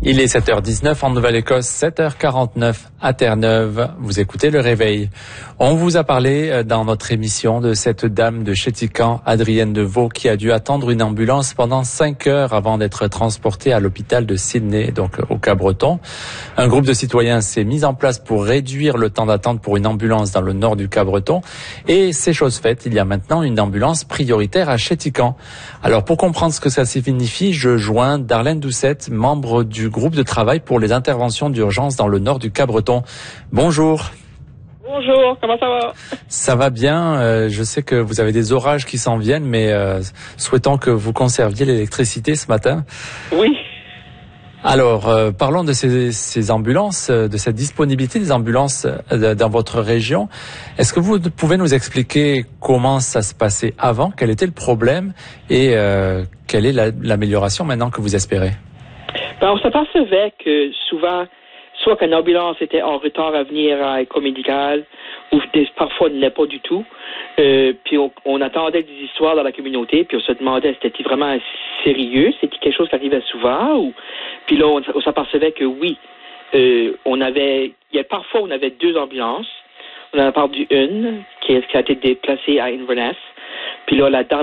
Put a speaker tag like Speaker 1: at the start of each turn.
Speaker 1: Il est 7h19 en Nouvelle-Écosse, 7h49 à Terre-Neuve. Vous écoutez Le Réveil. On vous a parlé dans notre émission de cette dame de Chéticamp, Adrienne Deveau, qui a dû attendre une ambulance pendant 5 heures avant d'être transportée à l'hôpital de Sydney, donc au Cap-Breton. Un groupe de citoyens s'est mis en place pour réduire le temps d'attente pour une ambulance dans le nord du Cap-Breton. Et c'est chose faite, il y a maintenant une ambulance prioritaire à Chéticamp. Alors pour comprendre ce que ça signifie, je joins Darlène Doucette, membre du groupe de travail pour les interventions d'urgence dans le nord du Cap-Breton. Bonjour.
Speaker 2: Bonjour, comment ça va?
Speaker 1: Ça va bien. Je sais que vous avez des orages qui s'en viennent, mais souhaitons que vous conserviez l'électricité ce matin.
Speaker 2: Oui.
Speaker 1: Alors, parlons de ces ambulances, de cette disponibilité des ambulances dans votre région. Est-ce que vous pouvez nous expliquer comment ça se passait avant, quel était le problème et quelle est l'amélioration maintenant que vous espérez?
Speaker 2: Ben, on s'apercevait que souvent, soit qu'une ambulance était en retard à venir à éco-médical, ou parfois ne l'est pas du tout. Puis on attendait des histoires dans la communauté, puis on se demandait c'était vraiment sérieux, c'était quelque chose qui arrivait souvent, ou puis là on s'apercevait que oui, parfois on avait 2 ambulances. On en a perdu une qui a été déplacée à Inverness, puis là la